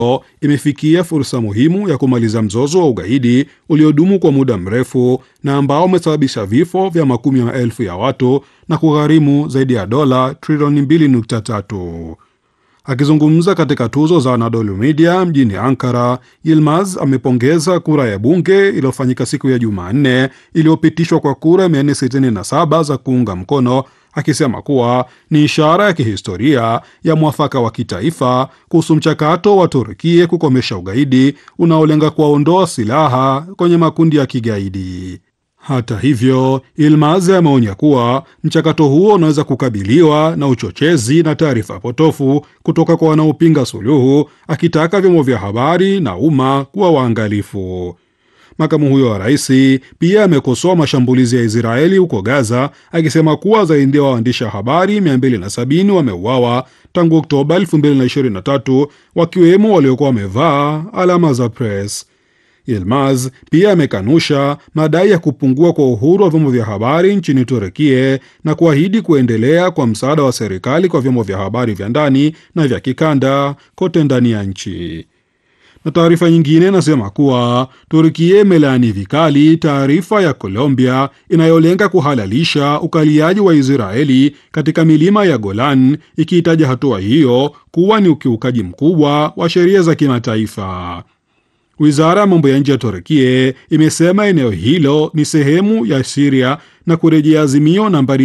imefikia fursa muhimu ya kumaliza mzozo wa ugaidi uliodumu kwa muda mrefu na ambao umesababisha vifo vya makumi ya maelfu ya watu na kugharimu zaidi ya dola trilioni 2.3. Akizungumza katika tuzo za Anadolu Media mjini Ankara, Yilmaz amepongeza kura ya bunge iliyofanyika siku ya Jumanne iliyopitishwa kwa kura 467 za kuunga mkono, akisema kuwa ni ishara ya kihistoria ya mwafaka wa kitaifa kuhusu mchakato wa Turkia kukomesha ugaidi unaolenga kuwaondoa silaha kwenye makundi ya kigaidi. Hata hivyo, Yilmaz ameonya kuwa mchakato huo unaweza kukabiliwa na uchochezi na taarifa potofu kutoka kwa wanaopinga suluhu, akitaka vyombo vya habari na umma kuwa waangalifu. Makamu huyo wa rais pia amekosoa mashambulizi ya Israeli huko Gaza, akisema kuwa zaidi ya waandishi habari 270 wameuawa tangu Oktoba 2023, wakiwemo waliokuwa wamevaa alama za press. Yilmaz pia amekanusha madai ya kupungua kwa uhuru wa vyombo vya habari nchini Turukia na kuahidi kuendelea kwa msaada wa serikali kwa vyombo vya habari vya ndani na vya kikanda kote ndani ya nchi. Na taarifa nyingine inasema kuwa Turkia imelaani vikali taarifa ya Colombia inayolenga kuhalalisha ukaliaji wa Israeli katika milima ya Golan, ikiitaja hatua hiyo kuwa ni ukiukaji mkubwa wa sheria za kimataifa. Wizara ya mambo ya nje ya Turkia imesema eneo hilo ni sehemu ya Syria na kurejea azimio nambari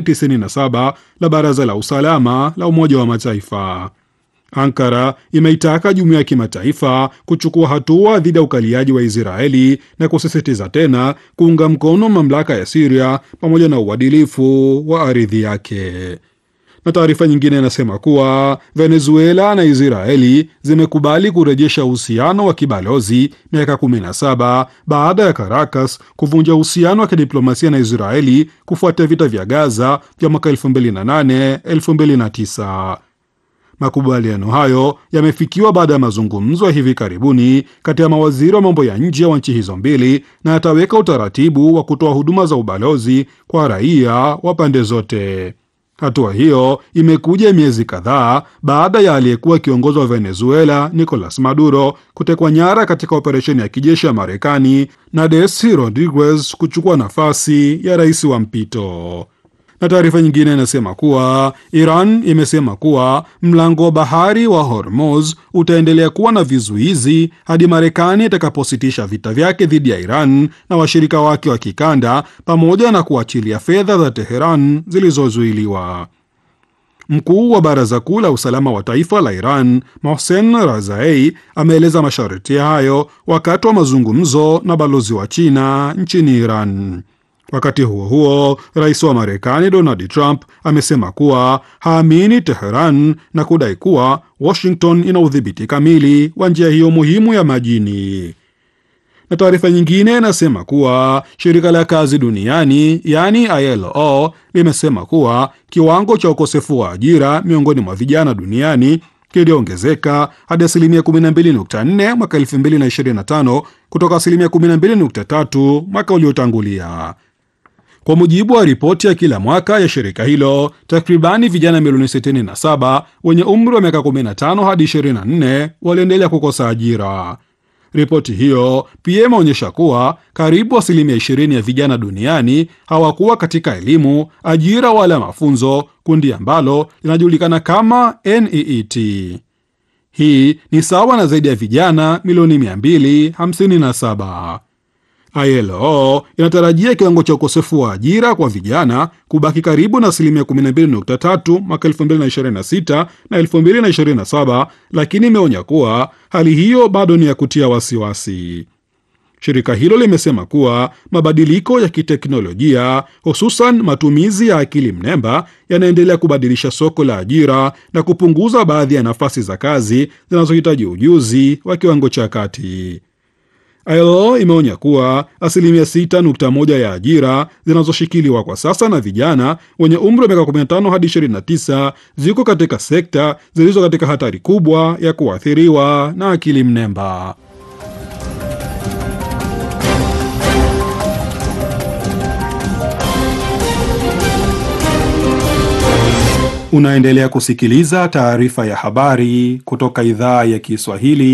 497 la Baraza la Usalama la Umoja wa Mataifa. Ankara imeitaka jumuiya ya kimataifa kuchukua hatua dhidi ya ukaliaji wa Israeli na kusisitiza tena kuunga mkono mamlaka ya Syria pamoja na uadilifu wa ardhi yake. Na taarifa nyingine inasema kuwa Venezuela na Israeli zimekubali kurejesha uhusiano wa kibalozi miaka 17 baada ya Caracas kuvunja uhusiano wa kidiplomasia na Israeli kufuatia vita vya Gaza vya mwaka 2008-2009. Makubaliano hayo yamefikiwa baada ya mazungumzo ya hivi karibuni kati ya mawaziri wa mambo ya nje wa nchi hizo mbili na yataweka utaratibu wa kutoa huduma za ubalozi kwa raia wa pande zote. Hatua hiyo imekuja miezi kadhaa baada ya aliyekuwa kiongozi wa Venezuela Nicolas Maduro kutekwa nyara katika operesheni ya kijeshi ya Marekani na Delcy Rodriguez kuchukua nafasi ya rais wa mpito. Na taarifa nyingine inasema kuwa Iran imesema kuwa mlango wa bahari wa Hormuz utaendelea kuwa na vizuizi hadi Marekani itakapositisha vita vyake dhidi ya Iran na washirika wake wa kikanda pamoja na kuachilia fedha za Teheran zilizozuiliwa. Mkuu wa Baraza Kuu la Usalama wa Taifa la Iran, Mohsen Razai, ameeleza masharti hayo wakati wa mazungumzo na balozi wa China nchini Iran. Wakati huo huo, rais wa Marekani Donald Trump amesema kuwa haamini Teheran na kudai kuwa Washington ina udhibiti kamili wa njia hiyo muhimu ya majini. Na taarifa nyingine inasema kuwa shirika la kazi duniani yani ILO limesema kuwa kiwango cha ukosefu wa ajira miongoni mwa vijana duniani kiliongezeka hadi 12.4 mwaka 2025 kutoka 12.3 mwaka uliotangulia. Kwa mujibu wa ripoti ya kila mwaka ya shirika hilo, takribani vijana milioni 67 wenye umri wa miaka 15 hadi 24 waliendelea kukosa ajira. Ripoti hiyo pia imeonyesha kuwa karibu 20% ya vijana duniani hawakuwa katika elimu, ajira wala mafunzo, kundi ambalo linajulikana kama NEET. Hii ni sawa na zaidi ya vijana milioni 257. ILO inatarajia kiwango cha ukosefu wa ajira kwa vijana kubaki karibu na 12.3 mwaka 2026 na 2027, lakini imeonya kuwa hali hiyo bado ni ya kutia wasiwasi. Shirika hilo limesema kuwa mabadiliko ya kiteknolojia, hususan matumizi ya akili mnemba, yanaendelea kubadilisha soko la ajira na kupunguza baadhi ya nafasi za kazi zinazohitaji ujuzi wa kiwango cha kati. ILO imeonya kuwa 6.1% ya ajira zinazoshikiliwa kwa sasa na vijana wenye umri wa miaka 15 hadi 29 ziko katika sekta zilizo katika hatari kubwa ya kuathiriwa na akili mnemba. Unaendelea kusikiliza taarifa ya habari kutoka idhaa ya Kiswahili